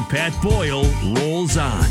Pat Boyle rolls on.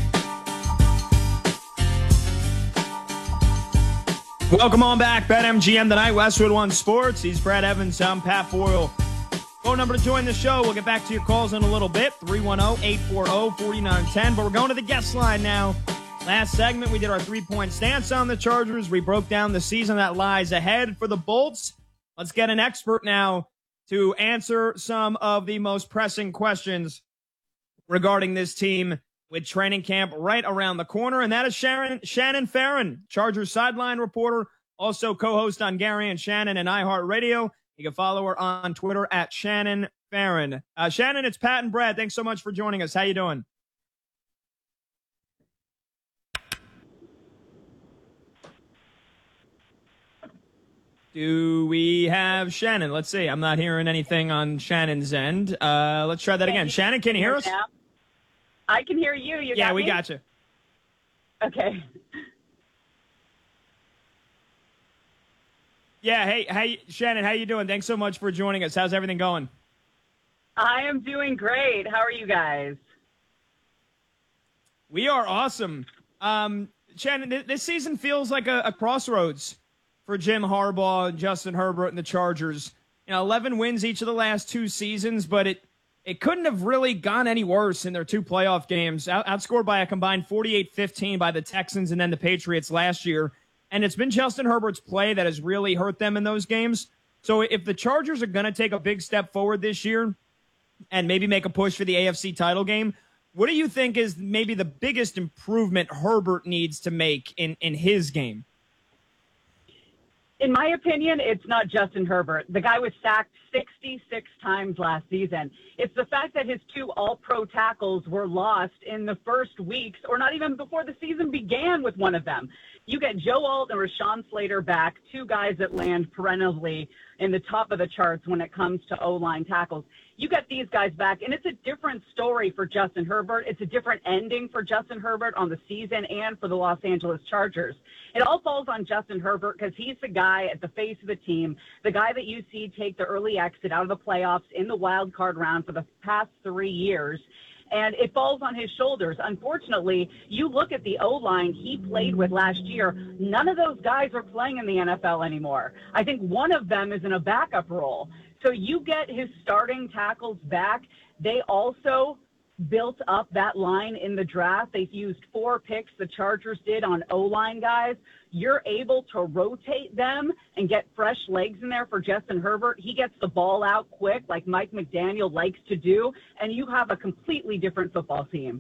Welcome on back. BetMGM tonight, Westwood One Sports. He's Brad Evans. I'm Pat Boyle. Phone number to join the show. We'll get back to your calls in a little bit. 310-840-4910. But we're going to the guest line now. Last segment, we did our three-point stance on the Chargers. We broke down the season that lies ahead for the Bolts. Let's get an expert now to answer some of the most pressing questions regarding this team with training camp right around the corner. And that is Shannon Farren, Chargers sideline reporter, also co-host on Gary and Shannon and iHeartRadio. You can follow her on Twitter at Shannon Farren. Shannon, it's Pat and Brad. Thanks so much for joining us. How you doing? Do we have Shannon? Let's see. I'm not hearing anything on Shannon's end. Let's try that again. Shannon, can you hear us? I can hear you. Yeah, we got you. Okay. Yeah, hey, Shannon, how you doing? Thanks so much for joining us. How's everything going? I am doing great. How are you guys? We are awesome. Shannon, this season feels like a crossroads for Jim Harbaugh and Justin Herbert and the Chargers. 11 wins each of the last two seasons, but it couldn't have really gone any worse in their two playoff games. Outscored by a combined 48-15 by the Texans and then the Patriots last year. And it's been Justin Herbert's play that has really hurt them in those games. So if the Chargers are going to take a big step forward this year and maybe make a push for the AFC title game, what do you think is maybe the biggest improvement Herbert needs to make in his game? In my opinion, it's not Justin Herbert. The guy was sacked 66 times last season. It's the fact that his two all-pro tackles were lost in the first weeks, or not even before the season began with one of them. You get Joe Alt and Rashawn Slater back, two guys that land perennially in the top of the charts when it comes to O-line tackles. You get these guys back, and it's a different story for Justin Herbert. It's a different ending for Justin Herbert on the season and for the Los Angeles Chargers. It all falls on Justin Herbert because he's the guy at the face of the team, the guy that you see take the early exit out of the playoffs in the wild card round for the past 3 years. And it falls on his shoulders. Unfortunately, you look at the O-line he played with last year, none of those guys are playing in the NFL anymore. I think one of them is in a backup role. So you get his starting tackles back. They also built up that line in the draft. They used 4 picks, the Chargers did, on O-line guys. You're able to rotate them and get fresh legs in there for Justin Herbert. He gets the ball out quick like Mike McDaniel likes to do, and you have a completely different football team.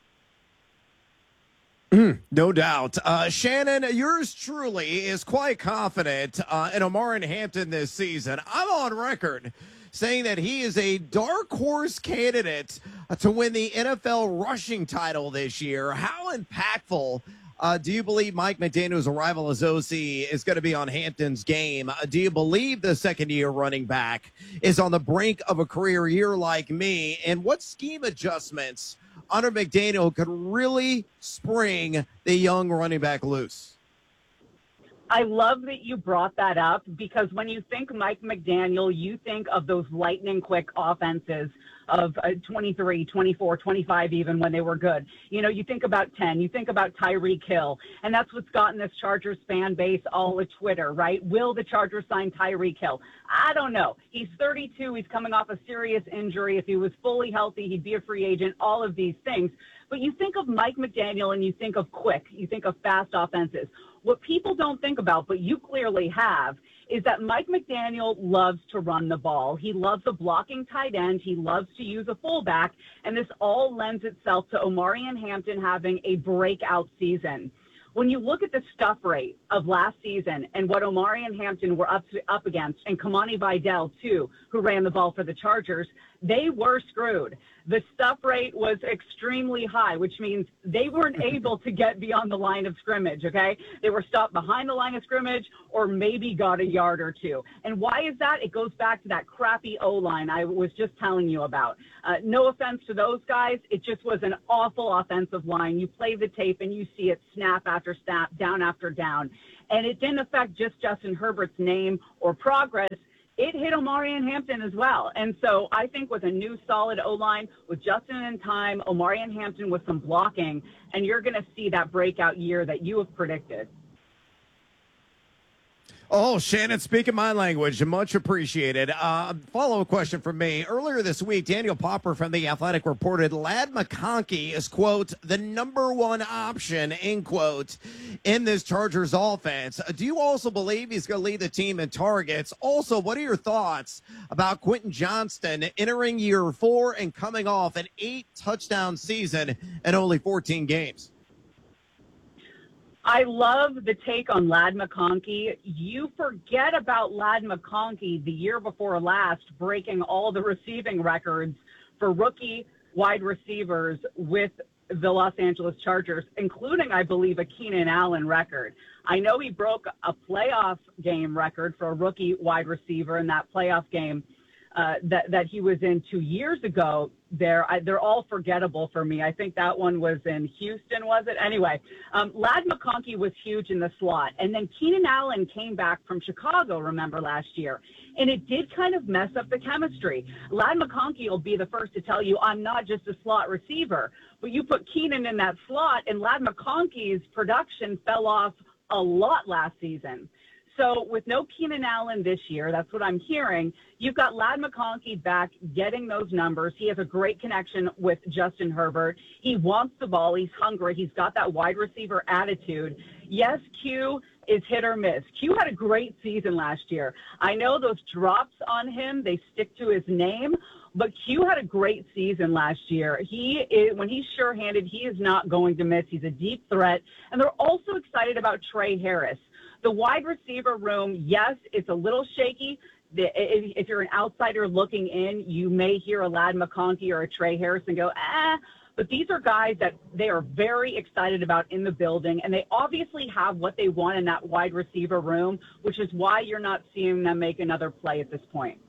No doubt. Shannon, yours truly is quite confident in Omarion Hampton this season. I'm on record saying that he is a dark horse candidate to win the NFL rushing title this year. How impactful do you believe Mike McDaniel's arrival as OC is going to be on Hampton's game? Do you believe the second-year running back is on the brink of a career year like me? And what scheme adjustments under McDaniel could really spring the young running back loose? I love that you brought that up because when you think Mike McDaniel, you think of those lightning quick offenses of 23, 24, 25 even when they were good. You think about 10, you think about Tyreek Hill, and that's what's gotten this Chargers fan base all at Twitter, right? Will the Chargers sign Tyreek Hill? I don't know. He's 32. He's coming off a serious injury. If he was fully healthy, he'd be a free agent, all of these things. But you think of Mike McDaniel and you think of quick, you think of fast offenses. What people don't think about, but you clearly have, is that Mike McDaniel loves to run the ball. He loves a blocking tight end. He loves to use a fullback. And this all lends itself to Omarion Hampton having a breakout season. When you look at the stuff rate of last season and what Omarion Hampton were up against, and Kamani Vidal, too, who ran the ball for the Chargers, they were screwed. The stuff rate was extremely high, which means they weren't able to get beyond the line of scrimmage, okay? They were stopped behind the line of scrimmage or maybe got a yard or two. And why is that? It goes back to that crappy O-line I was just telling you about. No offense to those guys. It just was an awful offensive line. You play the tape and you see it snap after snap, down after down. And it didn't affect just Justin Herbert's name or progress. it hit Omarion Hampton as well. And so I think with a new solid O-line, with Justin in time, Omarion Hampton with some blocking, and you're going to see that breakout year that you have predicted. Oh, Shannon, speaking my language, much appreciated. Follow-up question from me. Earlier this week, Daniel Popper from The Athletic reported Ladd McConkey is, quote, the number one option, end quote, in this Chargers offense. Do you also believe he's going to lead the team in targets? Also, what are your thoughts about Quentin Johnston entering year 4 and coming off an 8-touchdown season in only 14 games? I love the take on Ladd McConkey. You forget about Ladd McConkey the year before last breaking all the receiving records for rookie wide receivers with the Los Angeles Chargers, including, I believe, a Keenan Allen record. I know he broke a playoff game record for a rookie wide receiver in that playoff game that he was in 2 years ago. They're all forgettable for me. I think that one was in Houston, was it? Anyway, Ladd McConkey was huge in the slot. And then Keenan Allen came back from Chicago, remember, last year. And it did kind of mess up the chemistry. Ladd McConkey will be the first to tell you, I'm not just a slot receiver. But you put Keenan in that slot, and Ladd McConkey's production fell off a lot last season. So with no Keenan Allen this year, that's what I'm hearing, you've got Ladd McConkey back getting those numbers. He has a great connection with Justin Herbert. He wants the ball. He's hungry. He's got that wide receiver attitude. Yes, Q is hit or miss. Q had a great season last year. I know those drops on him, they stick to his name, but Q had a great season last year. When he's sure-handed, he is not going to miss. He's a deep threat. And they're also excited about Trey Harris. The wide receiver room, yes, it's a little shaky. If you're an outsider looking in, you may hear a Ladd McConkey or a Trey Harris and go, but these are guys that they are very excited about in the building, and they obviously have what they want in that wide receiver room, which is why you're not seeing them make another play at this point.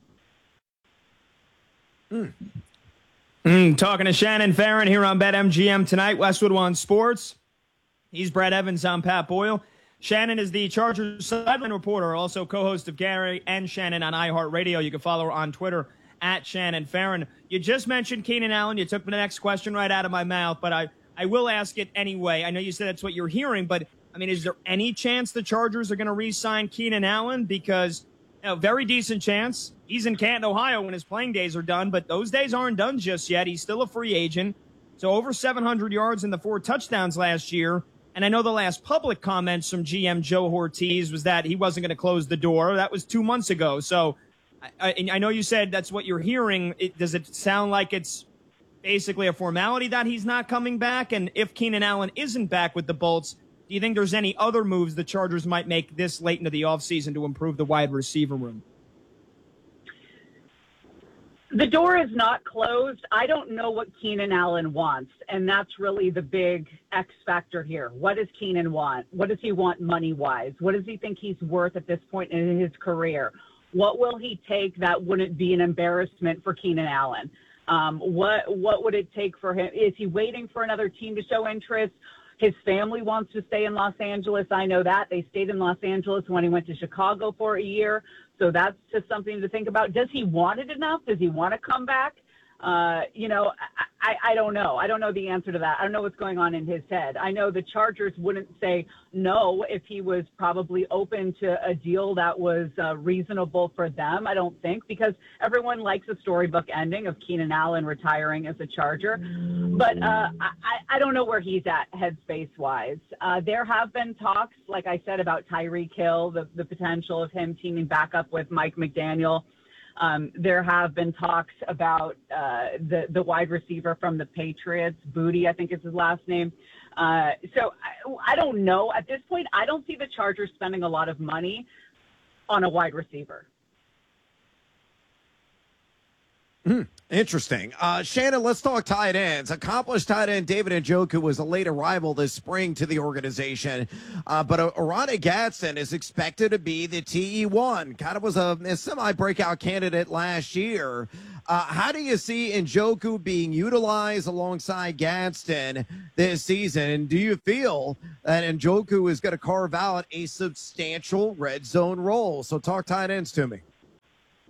Talking to Shannon Farren here on BetMGM tonight, Westwood One Sports. He's Brad Evans. I'm Pat Boyle. Shannon is the Chargers sideline reporter, also co-host of Gary and Shannon on iHeartRadio. You can follow her on Twitter at Shannon Farren. You just mentioned Keenan Allen. You took the next question right out of my mouth, but I will ask it anyway. I know you said that's what you're hearing, but, I mean, is there any chance the Chargers are going to re-sign Keenan Allen? Because, very decent chance. He's in Canton, Ohio when his playing days are done, but those days aren't done just yet. He's still a free agent. So over 700 yards and the 4 touchdowns last year. And I know the last public comments from GM Joe Ortiz was that he wasn't going to close the door. That was 2 months ago. So I know you said that's what you're hearing. Does it sound like it's basically a formality that he's not coming back? And if Keenan Allen isn't back with the Bolts, do you think there's any other moves the Chargers might make this late into the offseason to improve the wide receiver room? The door is not closed. I don't know what Keenan Allen wants, and that's really the big X factor here. What does Keenan want? What does he want money-wise? What does he think he's worth at this point in his career? What will he take that wouldn't be an embarrassment for Keenan Allen? What would it take for him? Is he waiting for another team to show interest? His family wants to stay in Los Angeles. I know that. They stayed in Los Angeles when he went to Chicago for a year. So that's just something to think about. Does he want it enough? Does he want to come back? I don't know. I don't know the answer to that. I don't know what's going on in his head. I know the Chargers wouldn't say no if he was probably open to a deal that was reasonable for them, I don't think, because everyone likes a storybook ending of Keenan Allen retiring as a Charger. But I don't know where he's at headspace-wise. There have been talks, like I said, about Tyreek Hill, the potential of him teaming back up with Mike McDaniel. There have been talks about the wide receiver from the Patriots, Booty, I think is his last name. So I don't know. At this point, I don't see the Chargers spending a lot of money on a wide receiver. Interesting. Shannon, let's talk tight ends. Accomplished tight end David Njoku was a late arrival this spring to the organization, but Oronde Gadsden is expected to be the TE1. Kind of was a semi-breakout candidate last year. How do you see Njoku being utilized alongside Gadsden this season? And do you feel that Njoku is going to carve out a substantial red zone role? So talk tight ends to me.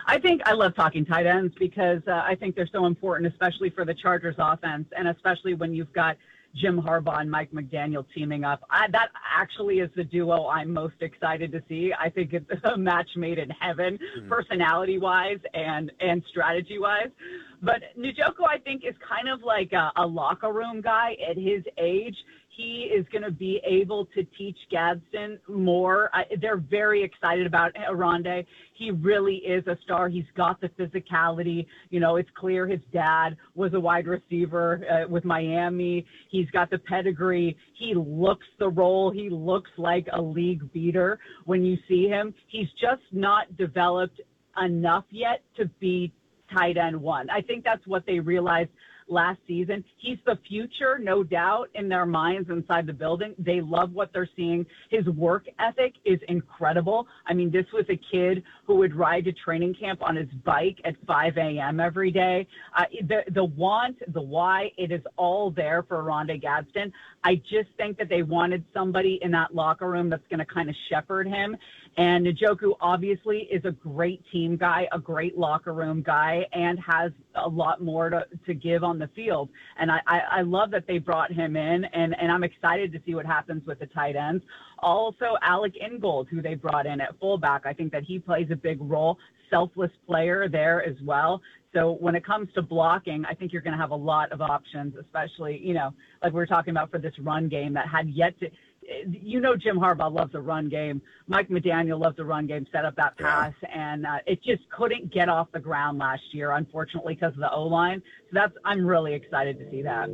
I love talking tight ends because I think they're so important, especially for the Chargers offense, and especially when you've got Jim Harbaugh and Mike McDaniel teaming up. That actually is the duo I'm most excited to see. I think it's a match made in heaven, personality-wise and strategy-wise. But Njoku, I think, is kind of like a locker room guy at his age. He is going to be able to teach Gadsden more. They're very excited about Oronde. He really is a star. He's got the physicality. You know, it's clear his dad was a wide receiver with Miami. He's got the pedigree. He looks the role. He looks like a league beater when you see him. He's just not developed enough yet to be tight end one. I think that's what they realized last season. He's the future, no doubt, in their minds inside the building. They love what they're seeing. His work ethic is incredible. I mean, this was a kid who would ride to training camp on his bike at 5 a.m. every day. The want, the why, it is all there for Oronde Gadsden. I just think that they wanted somebody in that locker room that's going to kind of shepherd him. And Njoku obviously is a great team guy, a great locker room guy, and has a lot more to give on the field. And I love that they brought him in, and I'm excited to see what happens with the tight ends. Also, Alec Ingold, who they brought in at fullback, I think that he plays a big role, selfless player there as well. So when it comes to blocking, I think you're going to have a lot of options, especially, you know, like we were talking about for this run game that had yet to – you know, Jim Harbaugh loves the run game. Mike McDaniel loves the run game, set up that pass, and it just couldn't get off the ground last year, unfortunately, because of the O-line. So I'm really excited to see that.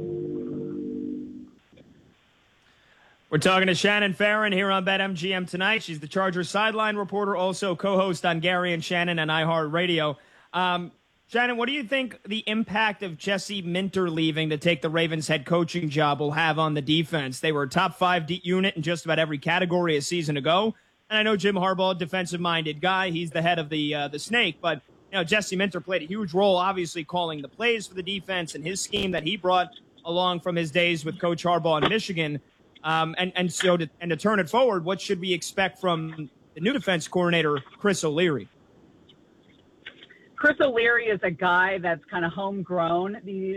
We're talking to Shannon Farren here on BetMGM tonight. She's the Chargers sideline reporter, also co-host on Gary and Shannon and iHeartRadio. Shannon, what do you think the impact of Jesse Minter leaving to take the Ravens head coaching job will have on the defense? They were a top 5 unit in just about every category a season ago. And I know Jim Harbaugh, defensive-minded guy. He's the head of the Snake. But, you know, Jesse Minter played a huge role, obviously, calling the plays for the defense and his scheme that he brought along from his days with Coach Harbaugh in Michigan. So to turn it forward, what should we expect from the new defense coordinator, Chris O'Leary? Chris O'Leary is a guy that's kind of homegrown.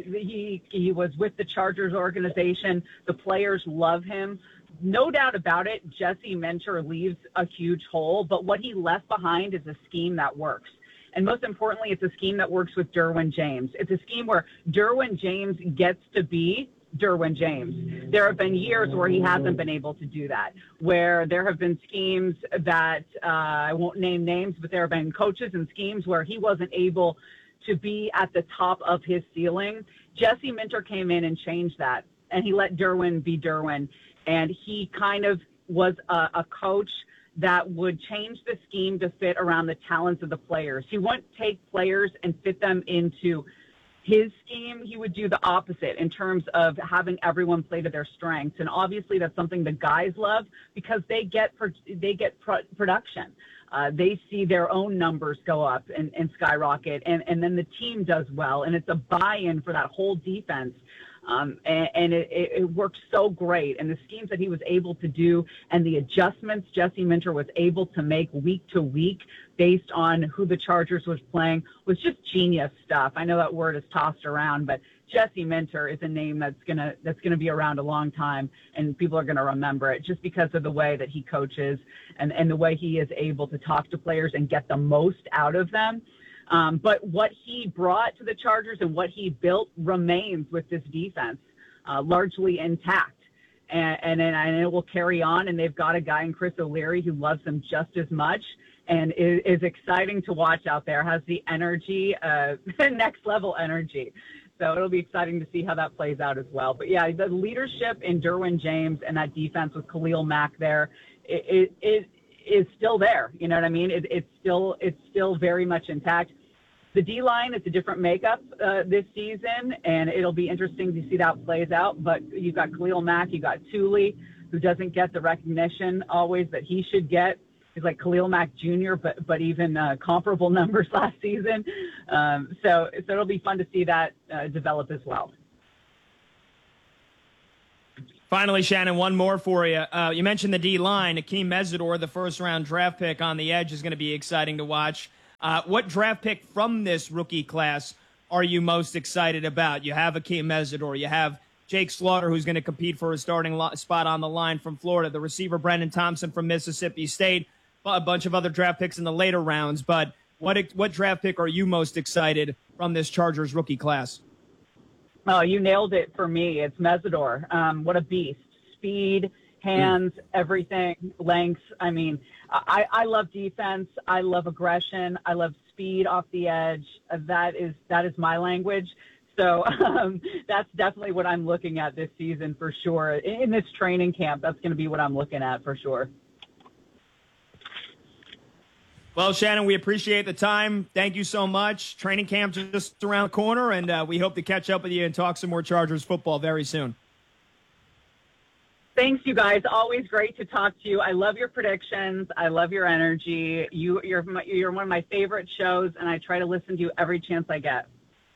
He was with the Chargers organization. The players love him. No doubt about it, Jesse Minter leaves a huge hole, but what he left behind is a scheme that works. And most importantly, it's a scheme that works with Derwin James. It's a scheme where Derwin James gets to be Derwin James. There have been years where he hasn't been able to do that, where there have been schemes that I won't name names, but there have been coaches and schemes where he wasn't able to be at the top of his ceiling. Jesse Minter came in and changed that, and he let Derwin be Derwin. And he kind of was a coach that would change the scheme to fit around the talents of the players. He wouldn't take players and fit them into his scheme. He would do the opposite in terms of having everyone play to their strengths. And obviously that's something the guys love because they get production. They see their own numbers go up and skyrocket, and then the team does well. And it's a buy-in for that whole defense. And it worked so great. And the schemes that he was able to do and the adjustments Jesse Minter was able to make week to week based on who the Chargers was playing was just genius stuff. I know that word is tossed around, but Jesse Minter is a name that's gonna be around a long time, and people are gonna remember it just because of the way that he coaches and the way he is able to talk to players and get the most out of them. But what he brought to the Chargers and what he built remains with this defense, largely intact. And it will carry on. And they've got a guy in Chris O'Leary who loves them just as much and is exciting to watch out there, has the energy, next level energy. So it'll be exciting to see how that plays out as well. But yeah, the leadership in Derwin James and that defense with Khalil Mack there, it is still there. You know what I mean? It's still very much intact. The D-line is a different makeup this season, and it'll be interesting to see how it plays out. But you've got Khalil Mack, you've got Thule, who doesn't get the recognition always that he should get. He's like Khalil Mack Jr., but even comparable numbers last season. So it'll be fun to see that develop as well. Finally, Shannon, one more for you. You mentioned the D-line. Akeem Mesidor, the first-round draft pick on the edge, is going to be exciting to watch. What draft pick from this rookie class are you most excited about? You have Akeem Mesidor. You have Jake Slaughter, who's going to compete for a starting spot on the line from Florida. The receiver, Brendan Thompson from Mississippi State. A bunch of other draft picks in the later rounds. But what draft pick are you most excited from this Chargers rookie class? Oh, you nailed it for me. It's Mesidor. What a beast. Speed, hands, everything, length. I mean, I love defense. I love aggression. I love speed off the edge. That is my language. So that's definitely what I'm looking at this season for sure. In this training camp, that's going to be what I'm looking at for sure. Well, Shannon, we appreciate the time. Thank you so much. Training camp just around the corner, and we hope to catch up with you and talk some more Chargers football very soon. Thanks, you guys. Always great to talk to you. I love your predictions. I love your energy. You're one of my favorite shows, and I try to listen to you every chance I get.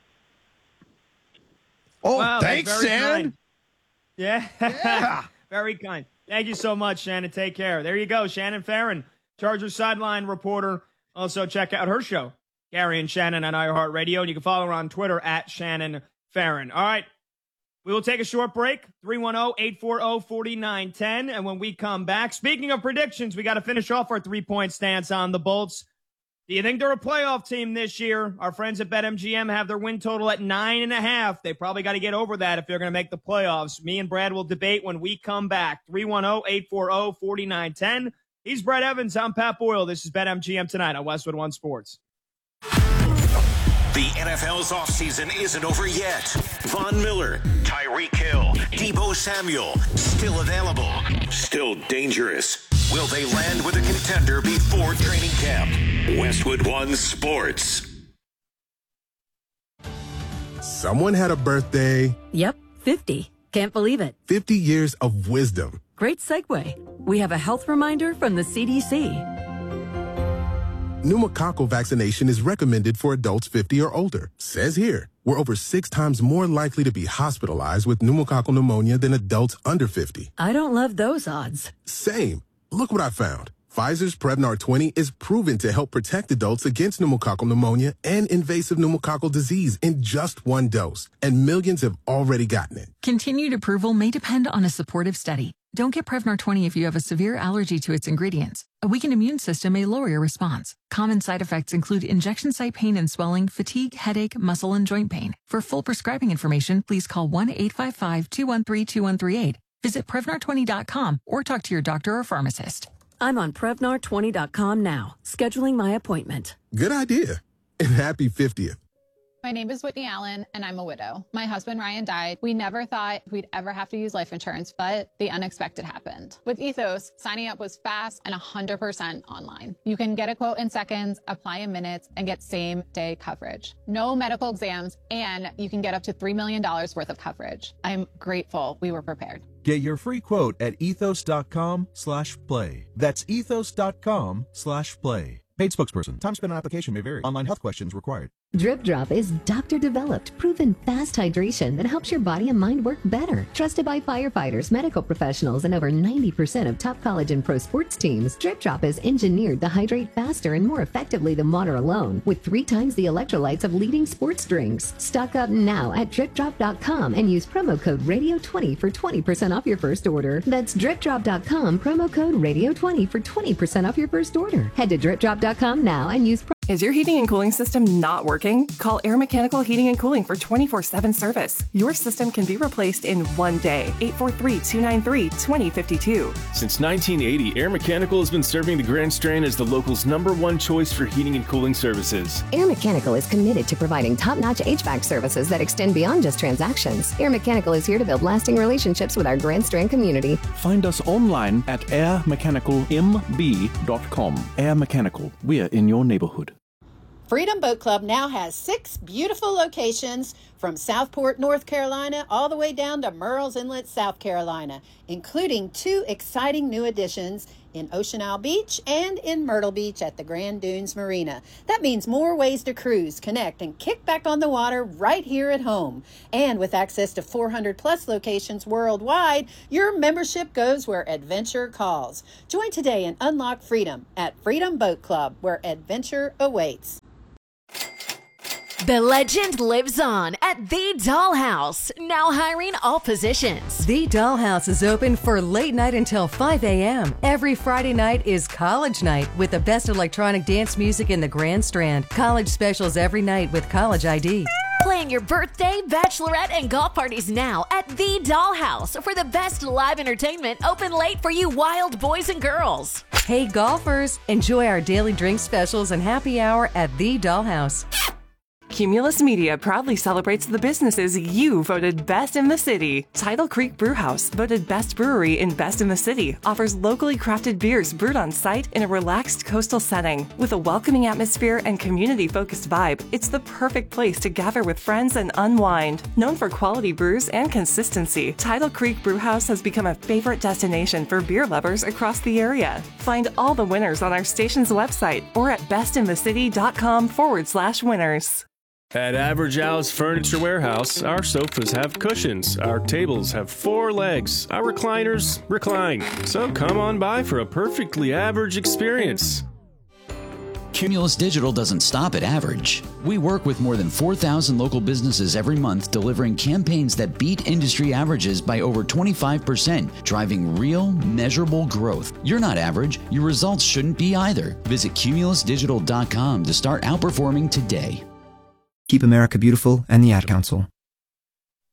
Oh, wow, thanks, Shannon. Yeah. Very kind. Thank you so much, Shannon. Take care. There you go, Shannon Farren, Chargers sideline reporter. Also, check out her show, Gary and Shannon on iHeartRadio, and you can follow her on Twitter at Shannon Farren. All right. We will take a short break, 310-840-4910. And when we come back, speaking of predictions, we got to finish off our three-point stance on the Bolts. Do you think they're a playoff team this year? Our friends at BetMGM have their win total at 9.5. They probably got to get over that if they're going to make the playoffs. Me and Brad will debate when we come back. 310-840-4910. He's Brett Evans. I'm Pat Boyle. This is BetMGM Tonight on Westwood One Sports. The NFL's offseason isn't over yet. Von Miller, Tyreek Hill, Deebo Samuel, still available, still dangerous. Will they land with a contender before training camp? Westwood One Sports. Someone had a birthday. Yep, 50. Can't believe it. 50 years of wisdom. Great segue. We have a health reminder from the CDC. Pneumococcal vaccination is recommended for adults 50 or older. Says here, we're over 6 times more likely to be hospitalized with pneumococcal pneumonia than adults under 50. I don't love those odds. Same. Look what I found. Pfizer's Prevnar 20 is proven to help protect adults against pneumococcal pneumonia and invasive pneumococcal disease in just 1 dose, and millions have already gotten it. Continued approval may depend on a supportive study. Don't get Prevnar 20 if you have a severe allergy to its ingredients. A weakened immune system may lower your response. Common side effects include injection site pain and swelling, fatigue, headache, muscle, and joint pain. For full prescribing information, please call 1-855-213-2138. Visit Prevnar20.com or talk to your doctor or pharmacist. I'm on Prevnar20.com now, scheduling my appointment. Good idea. And happy 50th. My name is Whitney Allen, and I'm a widow. My husband, Ryan, died. We never thought we'd ever have to use life insurance, but the unexpected happened. With Ethos, signing up was fast and 100% online. You can get a quote in seconds, apply in minutes, and get same-day coverage. No medical exams, and you can get up to $3 million worth of coverage. I'm grateful we were prepared. Get your free quote at ethos.com/play. That's ethos.com/play. Paid spokesperson. Time spent on application may vary. Online health questions required. Drip Drop is doctor-developed, proven fast hydration that helps your body and mind work better. Trusted by firefighters, medical professionals, and over 90% of top college and pro sports teams, Drip Drop is engineered to hydrate faster and more effectively than water alone, with 3 times the electrolytes of leading sports drinks. Stock up now at DripDrop.com and use promo code Radio20 for 20% off your first order. That's DripDrop.com, promo code Radio20 for 20% off your first order. Head to DripDrop.com now and use Is your heating and cooling system not working? Call Air Mechanical Heating and Cooling for 24/7 service. Your system can be replaced in 1 day. 843-293-2052. Since 1980, Air Mechanical has been serving the Grand Strand as the local's #1 choice for heating and cooling services. Air Mechanical is committed to providing top-notch HVAC services that extend beyond just transactions. Air Mechanical is here to build lasting relationships with our Grand Strand community. Find us online at airmechanicalmb.com. Air Mechanical, we're in your neighborhood. Freedom Boat Club now has 6 beautiful locations from Southport, North Carolina, all the way down to Murrells Inlet, South Carolina, including 2 exciting new additions in Ocean Isle Beach and in Myrtle Beach at the Grand Dunes Marina. That means more ways to cruise, connect, and kick back on the water right here at home. And with access to 400 plus locations worldwide, your membership goes where adventure calls. Join today and unlock freedom at Freedom Boat Club, where adventure awaits. The legend lives on at The Dollhouse, now hiring all positions. The Dollhouse is open for late night until 5 a.m. Every Friday night is college night with the best electronic dance music in the Grand Strand. College specials every night with college ID. Plan your birthday, bachelorette, and golf parties now at The Dollhouse for the best live entertainment open late for you wild boys and girls. Hey golfers, enjoy our daily drink specials and happy hour at The Dollhouse. Cumulus Media proudly celebrates the businesses you voted best in the city. Tidal Creek Brewhouse, voted best brewery in best in the city, offers locally crafted beers brewed on site in a relaxed coastal setting. With a welcoming atmosphere and community-focused vibe, it's the perfect place to gather with friends and unwind. Known for quality brews and consistency, Tidal Creek Brewhouse has become a favorite destination for beer lovers across the area. Find all the winners on our station's website or at bestinthecity.com/winners. At Average Al's Furniture Warehouse, our sofas have cushions, our tables have 4 legs, our recliners recline. So come on by for a perfectly average experience. Cumulus Digital doesn't stop at average. We work with more than 4,000 local businesses every month, delivering campaigns that beat industry averages by over 25%, driving real, measurable growth. You're not average. Your results shouldn't be either. Visit cumulusdigital.com to start outperforming today. Keep America Beautiful and the Ad Council.